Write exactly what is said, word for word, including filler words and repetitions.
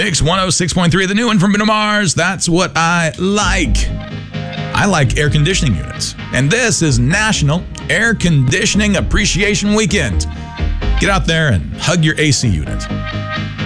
Mix one oh six point three, the new one from Bruno Mars. That's what I like. I like air conditioning units. And this is National Air Conditioning Appreciation Weekend. Get out there and hug your A C unit.